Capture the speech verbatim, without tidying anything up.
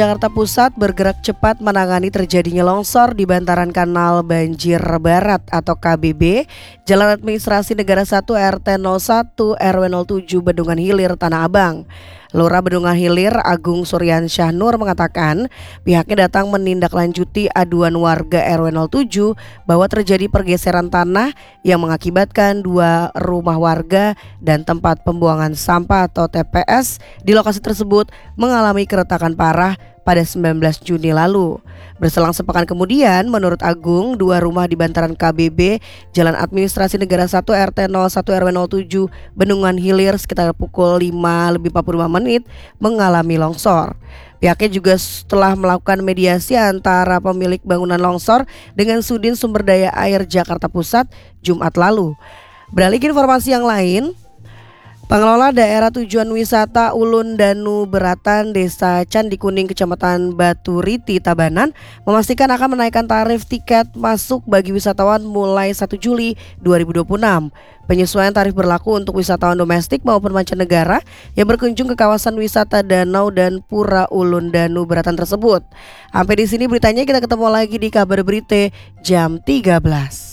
Jakarta Pusat bergerak cepat menangani terjadinya longsor di bantaran Kanal Banjir Barat atau K B B, Jalan Administrasi Negara satu R T nol satu R W nol tujuh Bendungan Hilir, Tanah Abang. Lurah Bendungan Hilir Agung Suryansyah Nur mengatakan pihaknya datang menindaklanjuti aduan warga R W nol tujuh bahwa terjadi pergeseran tanah yang mengakibatkan dua rumah warga dan tempat pembuangan sampah atau T P S di lokasi tersebut mengalami keretakan parah pada sembilan belas Juni lalu. Berselang sepekan kemudian, menurut Agung, dua rumah di bantaran K B B, Jalan Administrasi Negara satu R T nol satu R W nol tujuh Bendungan Hilir sekitar pukul lima lebih empat puluh lima menit mengalami longsor. Pihaknya juga telah melakukan mediasi antara pemilik bangunan longsor dengan Sudin Sumber Daya Air Jakarta Pusat Jumat lalu. Beralih ke informasi yang lain, pengelola daerah tujuan wisata Ulun Danu Beratan Desa Candi Kuning Kecamatan Batu Riti Tabanan memastikan akan menaikkan tarif tiket masuk bagi wisatawan mulai satu Juli dua ribu dua puluh enam. Penyesuaian tarif berlaku untuk wisatawan domestik maupun mancanegara yang berkunjung ke kawasan wisata danau dan pura Ulun Danu Beratan tersebut. Sampai di sini beritanya, kita ketemu lagi di Kabar Berita jam tiga belas.